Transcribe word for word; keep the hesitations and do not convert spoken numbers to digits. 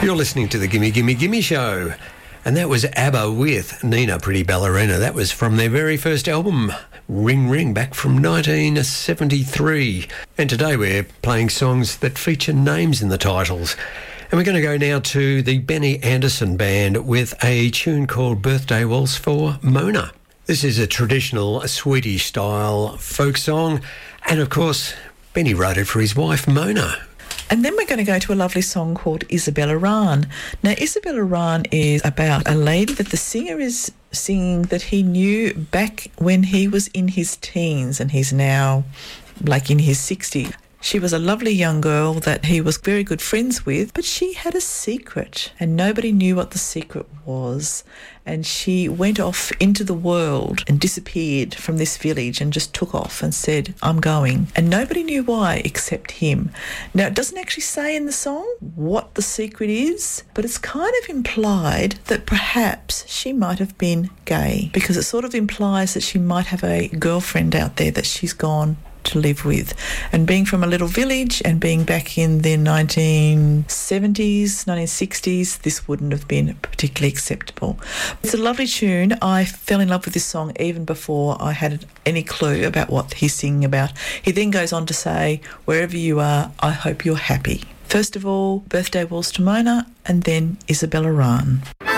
You're listening to the Gimme Gimme Gimme Show, and that was ABBA with Nina Pretty Ballerina. That was from their very first album, Ring Ring, back from nineteen seventy-three. And today we're playing songs that feature names in the titles. And we're going to go now to the Benny Andersson Band with a tune called Birthday Waltz for Mona. This is a traditional Swedish-style folk song, and of course, Benny wrote it for his wife, Mona. And then we're going to go to a lovely song called Isabella Rehn. Now, Isabella Rehn is about a lady that the singer is singing that he knew back when he was in his teens, and he's now like in his sixties. She was a lovely young girl that he was very good friends with, but she had a secret and nobody knew what the secret was. And she went off into the world and disappeared from this village and just took off and said, I'm going. And nobody knew why except him. Now, it doesn't actually say in the song what the secret is, but it's kind of implied that perhaps she might have been gay, because it sort of implies that she might have a girlfriend out there that she's gone to live with. And being from a little village and being back in the nineteen seventies, nineteen sixties, this wouldn't have been particularly acceptable. It's a lovely tune. I fell in love with this song even before I had any clue about what he's singing about. He then goes on to say, wherever you are, I hope you're happy. First of all, Birthday Waltz to Mona, and then Isabella Rehn.